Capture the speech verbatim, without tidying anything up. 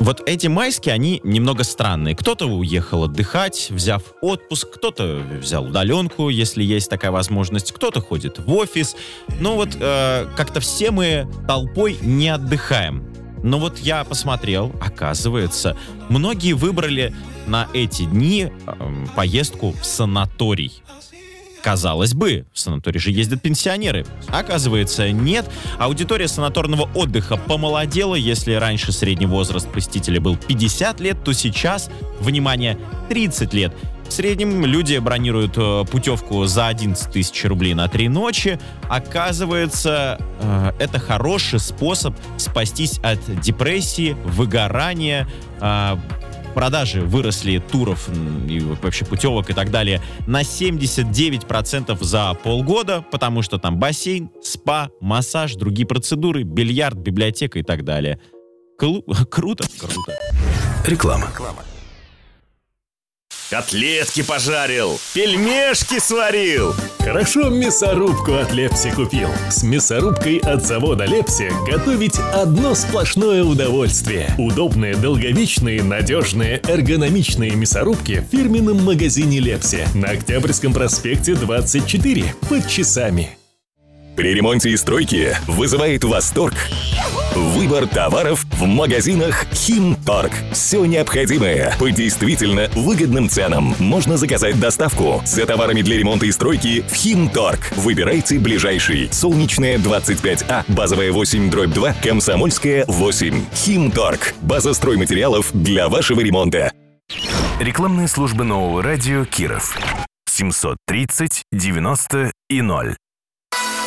Вот эти майские, они немного странные. Кто-то уехал отдыхать, взяв отпуск, кто-то взял удаленку, если есть такая возможность, кто-то ходит в офис. Но вот э, как-то все мы толпой не отдыхаем. Но вот я посмотрел, оказывается, многие выбрали на эти дни э, поездку в санаторий. Казалось бы, в санаторий же ездят пенсионеры. Оказывается, нет. Аудитория санаторного отдыха помолодела. Если раньше средний возраст посетителя был пятьдесят лет, то сейчас, внимание, тридцать лет. В среднем люди бронируют э, путевку за одиннадцать тысяч рублей на три ночи. Оказывается, э, это хороший способ спастись от депрессии, выгорания. Э, продажи выросли туров и вообще путевок и так далее на семьдесят девять процентов за полгода, потому что там бассейн, спа, массаж, другие процедуры, бильярд, библиотека и так далее. Клу- круто, круто. Реклама. Котлетки пожарил, пельмешки сварил. Хорошо мясорубку от Лепси купил. С мясорубкой от завода Лепси готовить одно сплошное удовольствие. Удобные, долговечные, надежные, эргономичные мясорубки в фирменном магазине Лепси на Октябрьском проспекте двадцать четыре под Часами. При ремонте и стройке вызывает восторг выбор товаров в магазинах Химторг. Все необходимое по действительно выгодным ценам. Можно заказать доставку за товарами для ремонта и стройки в Химторг. Выбирайте ближайший. Солнечная двадцать пять А, базовая восемь дробь два, Комсомольская восемь. Химторг. База стройматериалов для вашего ремонта. Рекламные службы нового радио Киров. семьсот тридцать девяносто и ноль.